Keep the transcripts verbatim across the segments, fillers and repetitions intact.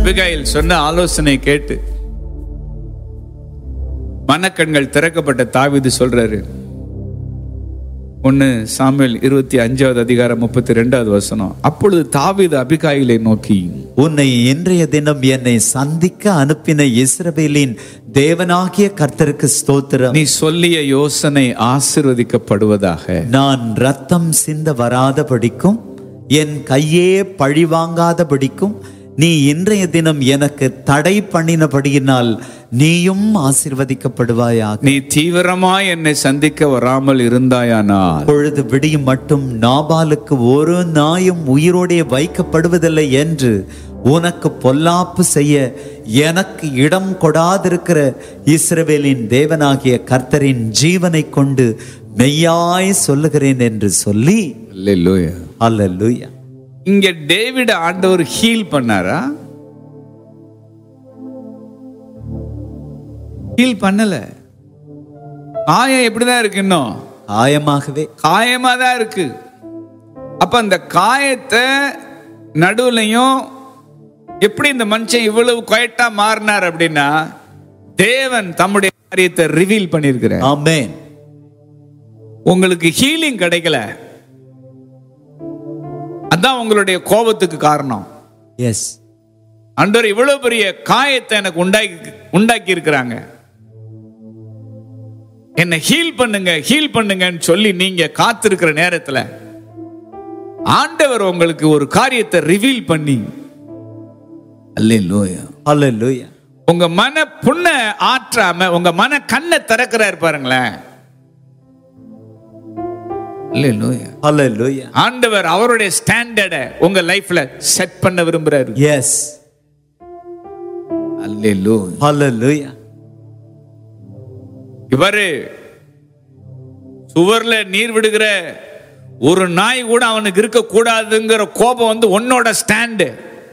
Abigail சொன்ன ஆலோசனை கேட்டு மனக்கண்கள் திறக்கப்பட்ட தாவீது சொல்றாரு. ஒன்னு சாமுவேல் இருபத்தி அஞ்சாவது அதிகாரம் முப்பத்தி ரெண்டாவது வசனம். அப்பொழுது தாவீது அபிகாயிலை நோக்கி, உன்னை இன்றைய தினம் என்னை சந்திக்க அனுப்பின இஸ்ரவேலின் தேவனாகிய கர்த்தருக்கு ஸ்தோத்திரம். நீ சொல்லிய யோசனை ஆசீர்வதிக்கப்படுவதாக. நான் ரத்தம் சிந்த வராதபடிக்கும் என் கையே பழி வாங்காதபடிக்கும் நீ இன்றைய தினம் எனக்கு தடை பண்ணினபடியினால் நீயும் ஆசீர்வதிக்கப்படுவாயாக. நீ தீவிரமாய் என்னை சந்திக்க வராமல் இருந்தாயானால் பொழுது விடியும் மட்டும் நாபாலுக்கு ஒரு நாயும் உயிரோடே வைக்கப்படுவதில்லை என்று உனக்கு பொல்லாப்பு செய்ய எனக்கு இடம் கொடாதிருக்கிற இஸ்ரவேலின் தேவனாகிய கர்த்தரின் ஜீவனை கொண்டு மெய்யாய் சொல்லுகிறேன் என்று சொல்லி. அல்லேலூயா, அல்லேலூயா. இங்க டேவிட் ஆண்டவர் ஹீல் பண்ணாரா? ஹீல் பண்ணல. காயம் எப்படிதான் இருக்கு? இன்னும் காயமாகவே காயமா தான் இருக்கு. அப்ப அந்த காயத்தை நடுவுலையும் எப்படி இந்த மனுஷன் இவ்வளவு குவைட்டா மாறினார் அப்படின்னா, தேவன் தம்முடைய காரியத்தை ரிவீல் பண்ணியிருக்கிறார். ஆமென். உங்களுக்கு ஹீலிங் கிடைக்கல, அதான் உங்களுடைய கோபத்துக்கு காரணம். எஸ், ஆண்டவர் இவ்வளவு பெரிய காயத்தை எனக்கு உண்டாக்கி உண்டாக்கி இருக்கிறாங்க, என்ன ஹீல் பண்ணுங்க ஹீல் பண்ணுங்கன்னு சொல்லி நீங்க காத்திருக்கிற நேரத்துல ஆண்டவர் உங்களுக்கு ஒரு காரியத்தை ரிவீல் பண்ணி, அல்லேலூயா அல்லேலூயா, உங்க மன புண்ண ஆற்றாம உங்க மன கண்ணை திறக்கிறார் பாருங்களேன். அல்லேலூயா அல்லேலூயா. ஆண்டவர் அவருடைய ஸ்டாண்டர்டை உங்க லைஃப்ல செட் பண்ண விரும்புறாரு. எஸ், அல்லேலூயா அல்லேலூயா. இவரு சுவர்ல நீர் விடுகிற ஒரு நாய் கூட அவனுக்கு இருக்க கூடாதுங்கிற கோபம் வந்து உன்னோட ஸ்டாண்டு.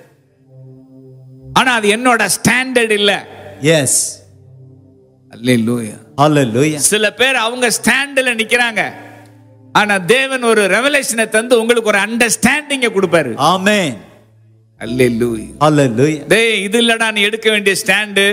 ஆனா அது என்னோட ஸ்டாண்டர்ட் இல்ல. எஸ், அல்லேலூயா அல்லேலூயா. சில பேர் அவங்க ஸ்டாண்ட்ல நிக்கிறாங்க, ஆனா தேவன் ஒரு ரெவலேஷனை தந்து உங்களுக்கு ஒரு அண்டர்ஸ்டாண்டிங்க கொடுப்பாரு. ஆமென். அல்லேலூயா அல்லேலூயா. டேய், இது இல்லடா நீ எடுக்க வேண்டிய ஸ்டாண்டு.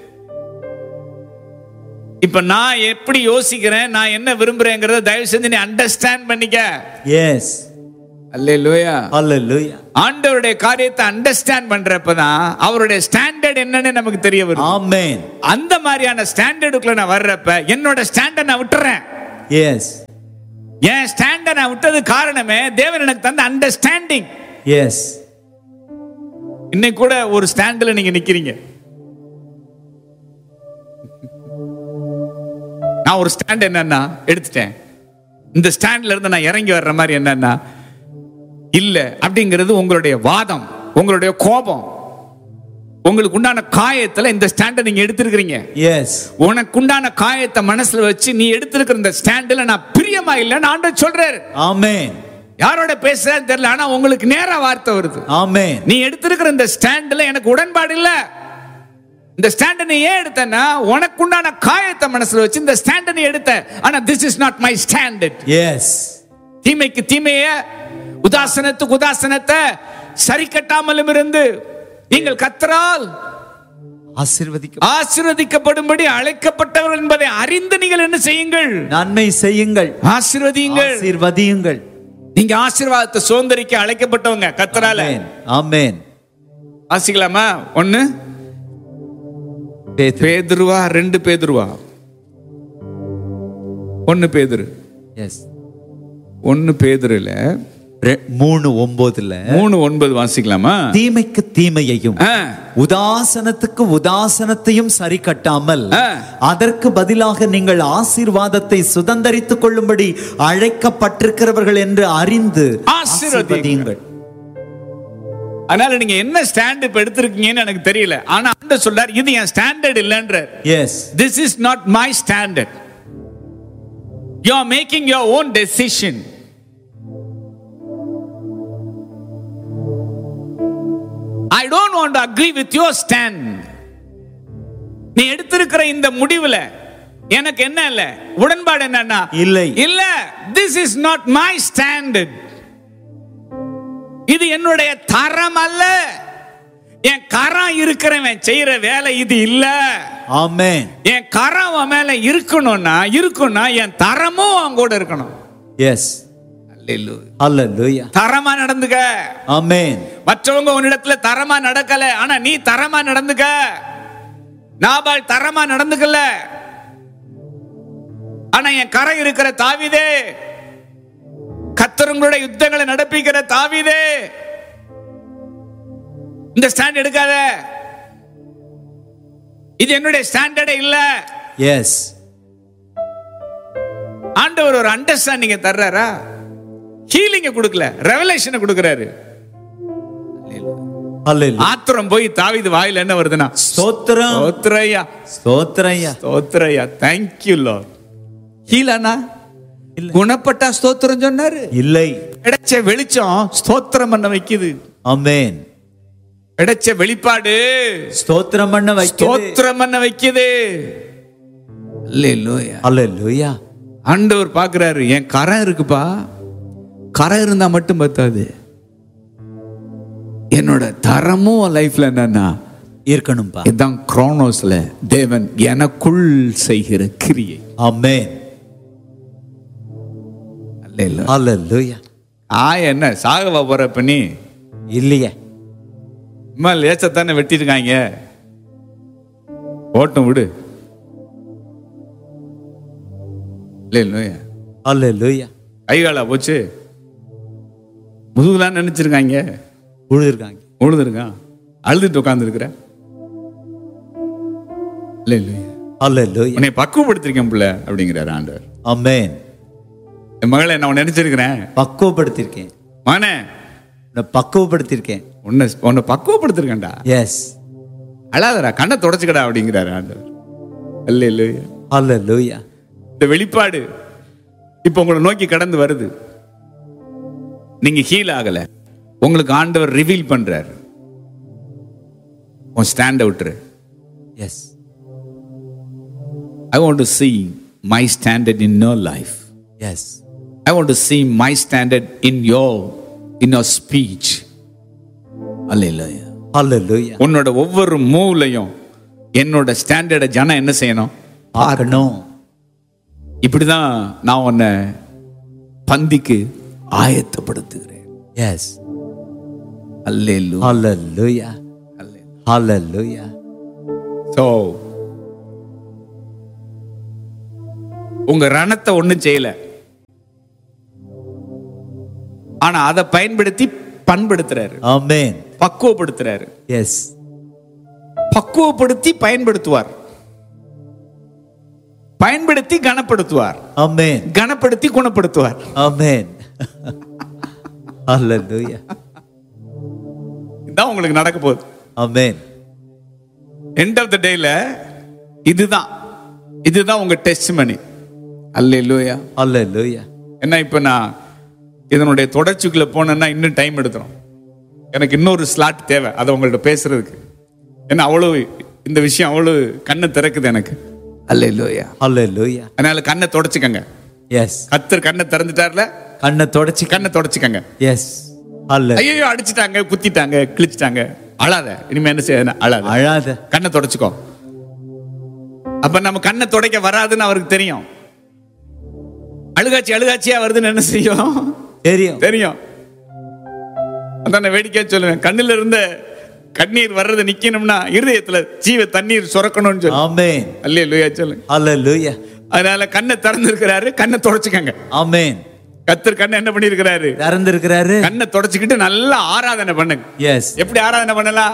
இப்ப நான் எப்படி யோசிக்கிறேன், நான் என்ன விரும்புறேங்கிறத தயவு செஞ்சு நீ அண்டர்ஸ்டாண்ட் பண்ணிக்க. எஸ், அல்லேலூயா அல்லேலூயா. ஆண்டவருடைய காரியத்தை அண்டர்ஸ்டாண்ட் பண்றப்பதான் அவருடைய ஸ்டாண்டர்ட் என்னன்னு நமக்கு தெரிய வரும். ஆமென். அந்த மாதிரியான ஸ்டாண்டர்டுக்குள்ள நான் வர்றப்ப என்னோட ஸ்டாண்டர்ட் நான் விட்டுறேன். எஸ், என் ஸ்டாண்டர்ட் நான் விட்டது காரணமே தேவன் எனக்கு தந்த அண்டர்ஸ்டாண்டிங். எஸ். இன்னைக்கு கூட ஒரு ஸ்டாண்ட்ல நீங்க நிக்கிறீங்க. நான் ஒரு ஸ்டாண்ட் என்னன்னா எடுத்துட்டேன், இந்த ஸ்டாண்ட்ல இருந்து நான் இறங்கி வர்ற மாதிரி என்னன்னா இல்ல அப்படிங்கிறது உங்களுடைய வாதம், உங்களுடைய கோபம், உங்களுக்கு உண்டான காயத்துல இந்த ஸ்டாண்டை நீங்க எடுத்திருக்கிறீங்க. எஸ். உனக்கு உண்டான காயத்தை மனசுல வச்சு நீ எடுத்திருக்கிற இந்த ஸ்டாண்ட்ல நான் பிரியமா இல்லைன்னு ஆண்டவர் சொல்றாரு. ஆமென். யாரோட பேசுறேன்னு தெரியல, ஆனா உங்களுக்கு நேரா வார்த்தை வருது. ஆமென். நீ எடுத்திருக்கிற இந்த ஸ்டாண்ட்ல எனக்கு உடன்பாடு இல்ல. இந்த ஸ்டாண்ட் நீ ஏன் எடுத்தனா உனக்கு உண்டான காயத்தை மனசுல வச்சு இந்த ஸ்டாண்ட் நீ எடுத்த. ஆனா this is not my standard. S. தீமைக்கு தீமைய, உதாசனத்துக்கு உதாசனத்தை சரி கட்டாமலும் இருந்து நீங்கள் கர்த்தரால் ஆசீர்வதிக்க ஆசீர்வதிக்கப்படும்படி அழைக்கப்பட்டவர்கள் என்பதை அறிந்து நீங்கள் என்ன செய்யுங்கள்? நன்மை செய்யுங்கள், ஆசீர்வதியுங்கள். ஆசீர்வதியுங்கள். நீங்க ஆசீர்வாதத்தை சுதந்திரிக்க அழைக்கப்பட்டவங்க கர்த்தரால. ஆமென். வாசிக்கலாமா? ஒன்னு பேதுருவா, ரெண்டு பேதுருவா, ஒன்னு பேதுரு. எஸ். ஒன்னு பேதுருல மூணு ஒன்பதுல மூணு ஒன்பது வாசிக்கலாமா? தீமைக்கு தீமையையும் உதாசனத்துக்கு உதாசனத்தையும் சரி கட்டாமல் அதற்கு பதிலாக நீங்கள் ஆசீர்வாதத்தை சுதந்தரித்துக் கொள்ளும்படி அழைக்கப்பட்டிருக்கிறவர்கள் என்று அறிந்து ஆசீர்வதியுங்கள். அதனால நீங்க என்ன ஸ்டாண்ட் இப்ப எடுத்திருக்கீங்கன்னு எனக்கு தெரியல, ஆனா ஆண்டவர் சொல்றார் இது என் standard இல்லன்ற. S. This is not my standard. You are making your own decision. I don't want to agree with your stand. நீ எடுத்திருக்கிற இந்த முடிவுல எனக்கு என்ன இல்ல உடன்பாடு என்னன்னா இல்லை இல்ல. This is not my standard. இது என்னுடைய தரம் அல்ல. என் கரம் இருக்கிறவன் செய்யற வேலை இது இல்ல. ஆமென். என் கரம் அவன் மேல இருக்கணும்னா இருக்கும்னா என் தரமும் அவன் கூட இருக்கணும். எஸ். அல்லேலூயா. ஹalleluya. தரமா நடந்துக்க. ஆமென். மற்றவங்க உன்னிடத்துல தரமா நடக்கல, ஆனா நீ தரமா நடந்துக்க. நாபால் தரமா நடந்துக்கல, ஆனா என் கரை இருக்கிற தாவீதே, கர்த்தருடைய யுத்தங்களை நடப்பிக்கிற தாவீதே, இந்த ஸ்டாண்ட் எடுக்காத, இது என்னுடைய ஸ்டாண்டர்டே இல்ல. எஸ். ஆண்டவர் ஒரு அண்டர்ஸ்டாண்டிங்க தர்றாரா? ஹீலிங்க கொடுக்கல, ரெவலேஷனை கொடுக்கிறாரு. ஹalleluya. ஆத்திரம் போய் தாவீது வாயில என்ன வருதுன்னா ஸ்தோத்திரம். ஸ்தோத்திரய்யா, ஸ்தோத்திரய்யா. ஸ்தோத்திரய்யா, thank you Lord. ஹீலானா குணப்பட்டா ஸ்தோத்திரம் சொன்னாரு? இல்லை. கிடைச்ச வெளிச்சம் ஸ்தோத்திரம் பண்ண வைக்குது. ஆமென். கிடைச்ச வெளிப்பாடு ஸ்தோத்திரம் பண்ண வைக்குது. ஸ்தோத்திரம் பண்ண வைக்குது. அல்லேலூயா. ஹalleluya. ஆண்டவர் பார்க்கிறாரு, என் கரம் இருக்குப்பா, கரம் இருந்தா மட்டும் பத்தாது, என்னோட தரமும் லைஃப்ல என்னன்னா இருக்கணும்பா. இதுதான் குரோனோஸ்ல தேவன் எனக்குள் செய்கிற கிரியை. ஆமென். அல்லேலூயா. ஹalleluya. ஆ என்ன சாகவா போற பண்ணி இல்லையே, இம்மா லேசத்தானே வெட்டிருக்காங்க, ஓட்டம் விடு. அல்லேலூயா. ஹalleluya. கைகாலா போச்சு, முதுகுலாம் நினைச்சிருக்காங்க, உழுதுருக்காங்க, உழுதுருக்கான், அழுதுட்டு உட்கார்ந்து இருக்கிற. ஹalleluya. உன்னை பக்குவப்படுத்திருக்கேன் பிள்ளை அப்படிங்கிறார் ஆண்டவர். ஆமென். என் மகளை நான் நினைச்சிருக்கிறேன், பக்குவப்படுத்திருக்கேன். மகனே உன்னை பக்குவப்படுத்திருக்கேன். உன்னை உன்னை பக்குவப்படுத்திருக்கேன்டா, எஸ், அழாதடா, கண்ணை தொடச்சுக்கடா அப்படிங்கிறார் ஆண்டவர். அல்லேலூயா. ஹalleluya. இந்த வெளிப்பாடு இப்ப உங்களை நோக்கி கடந்து வருது. நீங்க ஹீல் ஆகல, உங்களுக்கு ஆண்டவர் ரிவீல் பண்றாரு. உன் stand outer. S. I want to see my standard in your life. S. I want to see my standard in your in your speech. Hallelujah. ஹalleluya. உன்னோட ஒவ்வொரு மூவ்லையும் என்னோட ஸ்டாண்டர்டை ஜனம் என்ன செய்யணும்? பார்க்கணும். இப்படிதான் நான் உன்னை பந்திக்கு ஆயத்தப்படுத்துகிறேன். எஸ். அல்லேலூயா. ஹalleluya. ஹalleluya. So உங்க ரணத்தை ஒண்ணும் செய்யல, ஆனா அதை பயன்படுத்தி பண்படுத்துறாரு. ஆமென். பக்குவப்படுத்துறாரு. எஸ். பக்குவப்படுத்தி பயன்படுத்துவார், பயன்படுத்தி கனப்படுத்துவார், ஆமென். கனப்படுத்தி குணப்படுத்துவார். ஆமென். ஹalleluya. இதுதான் உங்களுக்கு நடக்க போகுது. ஆமென். எண்ட் ஆஃப் த டேல இதுதான் இதுதான் உங்க டெஸ்டிமனி. அல்லேலூயா. ஹalleluya. என்ன இப்ப நான் இதனுடைய தொடர்ச்சிக்குள்ள போனேன்னா இன்னும் டைம் எடுத்துரும். எனக்கு இன்னொரு ஸ்லாட் தேவை அதை உங்கள்ட்ட பேசுறதுக்கு. ஏன்னா அவ்வளவு இந்த விஷயம் அவ்வளவு கண்ணை திறக்குது எனக்கு. அல்லேலூயா. ஹalleluya. அதனால கண்ணை தொடச்சுக்கங்க. எஸ். கர்த்தர் கண்ணை திறந்துட்டார்ல, கண்ணை தொடச்சி கண்ணை தொடச்சுக்கங்க. எஸ். ஹalleluya. ஐயோ அடிச்சிட்டாங்க, குத்திட்டாங்க, கிழிச்சிட்டாங்க, அழாத. இனிமே என்ன செய்ய? அழாத. அழாத. கண்ணை தொடச்சுக்கோ. அப்ப நம்ம கண்ணை துடைக்க வராதுன்னு அவருக்கு தெரியும். அழுகாச்சி அழுகாச்சியா வருதுன்னு என்ன செய்யும்? தெரியும். தெரியும். அதான் நான் வேடிக்கையா சொல்லுவேன், கண்ணுல இருந்த கண்ணீர் வர்றது நிக்கணும்னா இருதயத்துல ஜீவ தண்ணீர் சுரக்கணும்னு சொல்லு. ஆமென். அல்லேலூயா சொல்லுங்க. ஹalleluya. அதனால கண்ணை திறந்திருக்கிறாரு, கண்ணை தொடச்சுக்கங்க. ஆமென். கர்த்தர் கண்ணை என்ன பண்ணிருக்கிறாரு? திறந்திருக்கிறாரு. கண்ணை தொடச்சுக்கிட்டு நல்லா ஆராதனை பண்ணுங்க. எஸ். எப்படி ஆராதனை பண்ணலாம்?